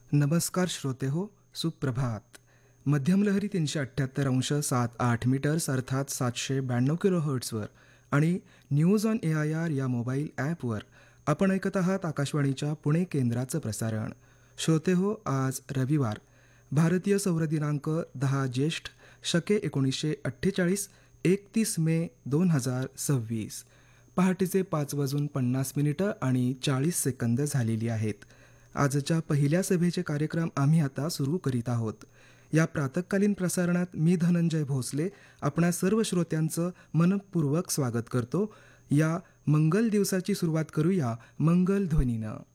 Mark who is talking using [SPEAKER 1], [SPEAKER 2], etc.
[SPEAKER 1] नमस्कार श्रोते हो, सुप्रभात. मध्यम लहरी 378.78 मीटर्स अर्थात 792 किलोहर्ट्झवर आणि न्यूज ऑन AIR या मोबाईल ॲपवर आपण ऐकत आहात आकाशवाणीच्या पुणे केंद्राचं प्रसारण. श्रोते हो, आज रविवार, भारतीय सौर दिनांक 10 ज्येष्ठ शके 1948, 31 मे 2026. पहाटेचे 5:50 आणि 40 सेकंद झालेली आहेत. आजच्या पहिल्या सभेचे कार्यक्रम आम्ही आता सुरू करीत आहोत. या प्रातःकालीन प्रसारणात मी धनंजय भोसले आपणा सर्व श्रोत्यांचं मनपूर्वक स्वागत करतो. या मंगल दिवसाची सुरुवात करूया मंगल ध्वनीनं.